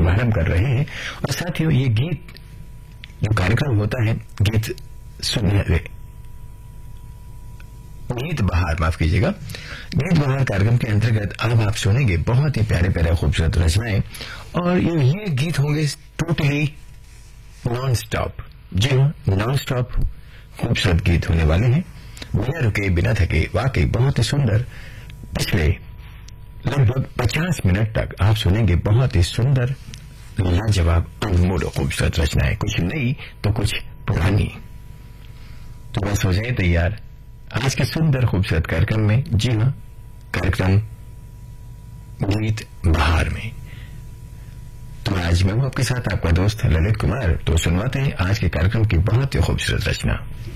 शुभारंभ कर रहे हैं। और साथियों, ये गीत जो कार्यक्रम होता है, गीत बहार, माफ कीजिएगा, गीत बहार कार्यक्रम के अंतर्गत अब आप सुनेंगे बहुत ही प्यारे प्यारे खूबसूरत रचनाएं। और ये गीत होंगे टोटली नॉन स्टॉप। जी हाँ, नॉन स्टॉप खूबसूरत गीत होने वाले हैं, बिना रुके बिना थके। वाकई बहुत ही सुंदर। पिछले लगभग 50 मिनट तक आप सुनेंगे बहुत ही सुंदर, लाजवाब, अनमोल खूबसूरत रचनाएं, कुछ नई तो कुछ पुरानी। तो बस हो जाए तैयार आज के सुंदर खूबसूरत कार्यक्रम में। जी हाँ, कार्यक्रम गीत बहार में। तो आज मैं हूं आपके साथ आपका दोस्त ललित कुमार। तो सुनवाते हैं आज के कार्यक्रम की बहुत ही खूबसूरत रचना।